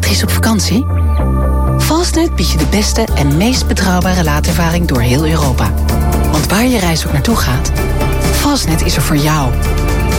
elektrisch op vakantie? Fastnet biedt je de beste en meest betrouwbare laadervaring door heel Europa. Want waar je reis ook naartoe gaat, Fastnet is er voor jou.